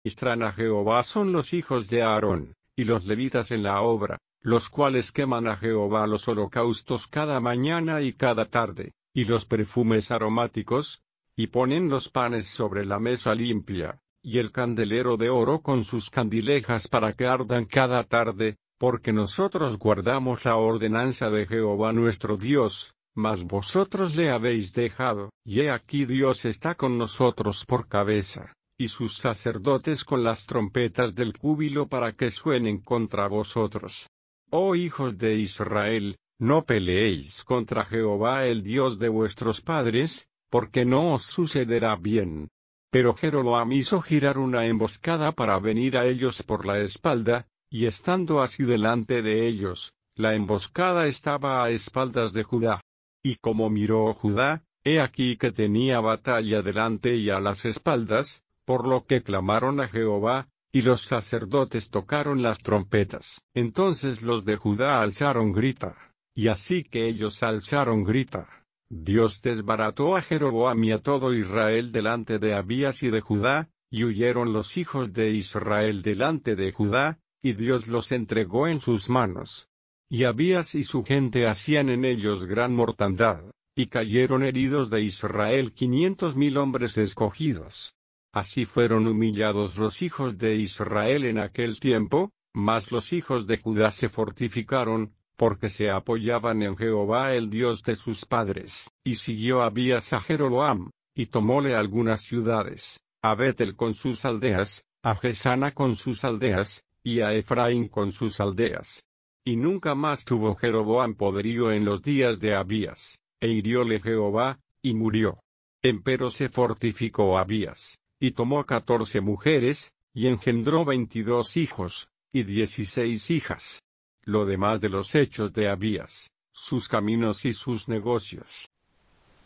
traen a Jehová son los hijos de Aarón, y los levitas en la obra, los cuales queman a Jehová los holocaustos cada mañana y cada tarde, y los perfumes aromáticos, y ponen los panes sobre la mesa limpia, y el candelero de oro con sus candilejas para que ardan cada tarde, porque nosotros guardamos la ordenanza de Jehová nuestro Dios, mas vosotros le habéis dejado, y he aquí Dios está con nosotros por cabeza, y sus sacerdotes con las trompetas del júbilo para que suenen contra vosotros. Oh hijos de Israel, no peleéis contra Jehová el Dios de vuestros padres, porque no os sucederá bien. Pero Jeroboam hizo girar una emboscada para venir a ellos por la espalda, y estando así delante de ellos, la emboscada estaba a espaldas de Judá. Y como miró Judá, he aquí que tenía batalla delante y a las espaldas, por lo que clamaron a Jehová, y los sacerdotes tocaron las trompetas. Entonces los de Judá alzaron grita, y así que ellos alzaron grita, Dios desbarató a Jeroboam y a todo Israel delante de Abías y de Judá, y huyeron los hijos de Israel delante de Judá, y Dios los entregó en sus manos. Y Abías y su gente hacían en ellos gran mortandad, y cayeron heridos de Israel 500,000 hombres escogidos. Así fueron humillados los hijos de Israel en aquel tiempo, mas los hijos de Judá se fortificaron, porque se apoyaban en Jehová el Dios de sus padres. Y siguió Abías a Jeroboam, y tomóle algunas ciudades, a Betel con sus aldeas, a Gesana con sus aldeas, y a Efraín con sus aldeas. Y nunca más tuvo Jeroboam poderío en los días de Abías, e hirióle Jehová, y murió. Empero se fortificó Abías, y tomó 14 mujeres, y engendró 22 hijos, y 16 hijas. Lo demás de los hechos de Abías, sus caminos y sus negocios,